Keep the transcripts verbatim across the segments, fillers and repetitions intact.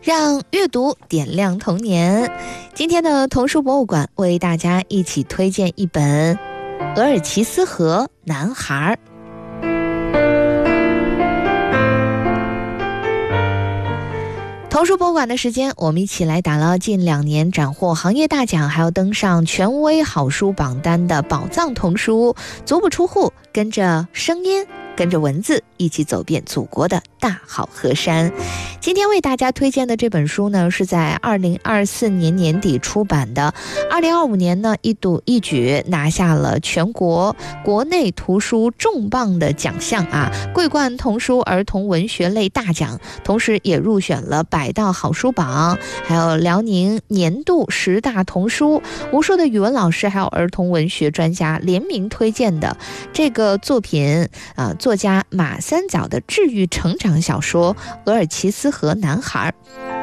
让阅读点亮童年。今天的童书博物馆为大家一起推荐一本《额尔齐斯河男孩》。童书博物馆的时间，我们一起来打捞近两年斩获行业大奖，还有登上权威好书榜单的宝藏童书，足不出户，跟着声音，跟着文字，一起走遍祖国的大好河山。今天为大家推荐的这本书呢，是在二零二四年年底出版的，二零二五年呢一睹一举拿下了全国国内图书重磅的奖项啊，桂冠童书儿童文学类大奖，同时也入选了百道好书榜，还有辽宁年度十大童书，无数的语文老师还有儿童文学专家联名推荐的这个作品啊，作家马三早的治愈成长小说《额尔齐斯河男孩》。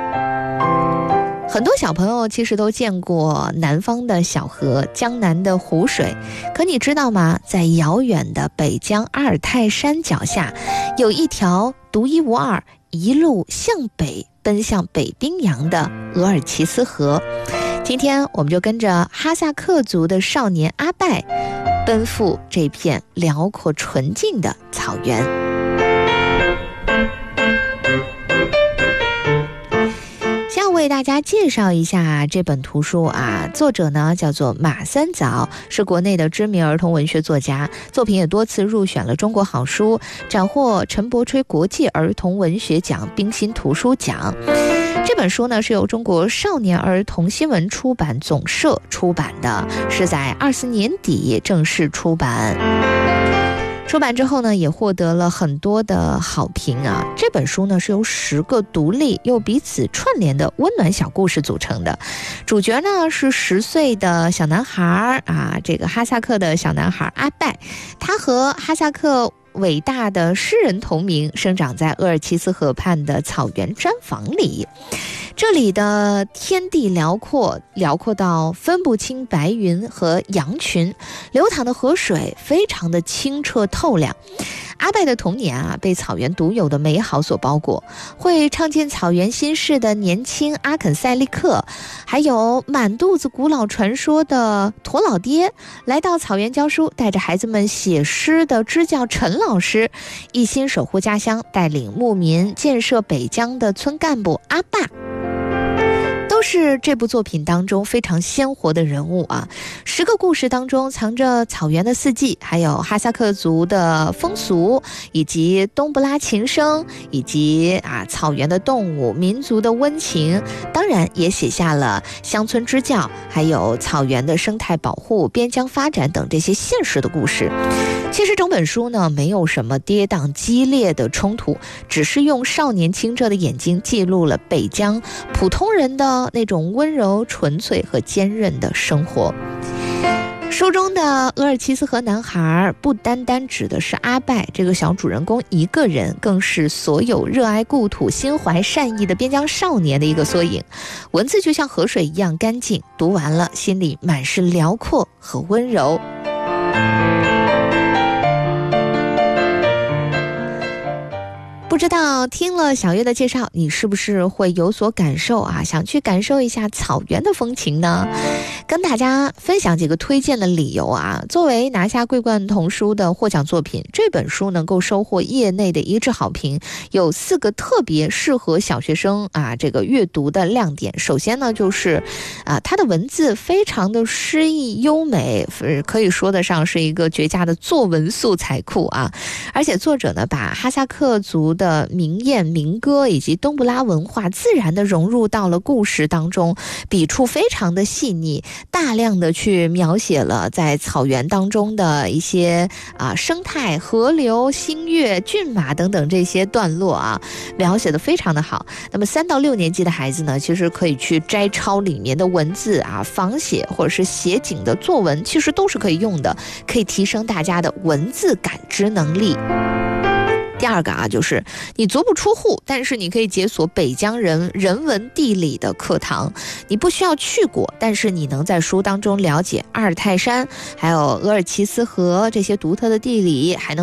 很多小朋友其实都见过南方的小河，江南的湖水，可你知道吗？在遥远的北疆阿尔泰山脚下，有一条独一无二，一路向北奔向北冰洋的额尔齐斯河。今天我们就跟着哈萨克族的少年阿拜，奔赴这片辽阔纯净的草原。先为大家介绍一下这本图书啊，作者呢叫做马三早，是国内的知名儿童文学作家，作品也多次入选了中国好书，斩获陈伯吹国际儿童文学奖、冰心图书奖。这本书呢是由中国少年儿童新闻出版总社出版的，是在二四年底正式出版。出版之后呢，也获得了很多的好评啊。这本书呢是由十个独立又彼此串联的温暖小故事组成的。主角呢是十岁的小男孩啊，这个哈萨克的小男孩阿拜，他和哈萨克伟大的诗人同名，生长在额尔齐斯河畔的草原毡房里。这里的天地辽阔，辽阔到分不清白云和羊群，流淌的河水非常的清澈透亮。阿拜的童年啊，被草原独有的美好所包裹，会唱尽草原心事的年轻阿肯塞利克，还有满肚子古老传说的驼老爹，来到草原教书，带着孩子们写诗的支教陈老师，一心守护家乡，带领牧民建设北疆的村干部阿爸，都是这部作品当中非常鲜活的人物啊。十个故事当中藏着草原的四季，还有哈萨克族的风俗，以及冬不拉琴声，以及啊草原的动物、民族的温情，当然也写下了乡村支教，还有草原的生态保护、边疆发展等这些现实的故事。其实整本书呢，没有什么跌宕激烈的冲突，只是用少年清澈的眼睛记录了北疆普通人的那种温柔、纯粹和坚韧的生活。书中的额尔齐斯河男孩不单单指的是阿拜这个小主人公一个人，更是所有热爱故土、心怀善意的边疆少年的一个缩影。文字就像河水一样干净，读完了心里满是辽阔和温柔。不知道听了小月的介绍，你是不是会有所感受啊？想去感受一下草原的风情呢？跟大家分享几个推荐的理由啊。作为拿下桂冠童书的获奖作品，这本书能够收获业内的一致好评，有四个特别适合小学生啊这个阅读的亮点。首先呢，就是啊它的文字非常的诗意优美，可以说得上是一个绝佳的作文素材库啊。而且作者呢，把哈萨克族的民谚民歌以及冬不拉文化自然的融入到了故事当中，笔触非常的细腻，大量的去描写了在草原当中的一些啊生态、河流、星月、骏马等等这些段落啊，描写的非常的好。那么三到六年级的孩子呢，其实可以去摘抄里面的文字啊，仿写或者是写景的作文，其实都是可以用的，可以提升大家的文字感知能力。第二个啊，就是你足不出户，但是你可以解锁北疆人人文地理的课堂。你不需要去过，但是你能在书当中了解阿尔泰山，还有额尔齐斯河这些独特的地理，还能